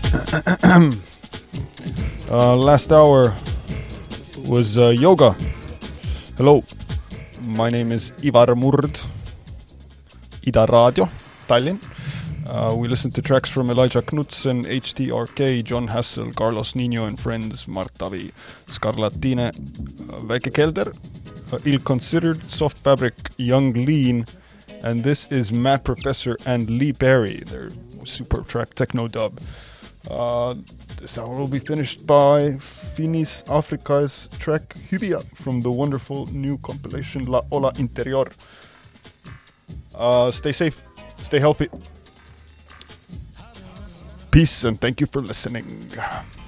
Last hour was yoga. Hello, my name is Ivar Murd, Ida Radio, Tallinn. We listened to tracks from Elijah Knudsen, HTRK, John Hassel, Carlos Nino and Friends, Martavi, Scarlatine, Väike Kelder, Ill Considered, Soft Fabric, Young Lean, and this is Matt Professor and Lee Berry, their super track Techno Dub. This hour will be finished by Finis Africa's track Hyria from the wonderful new compilation La Ola Interior. Stay safe, stay healthy. Peace and thank you for listening.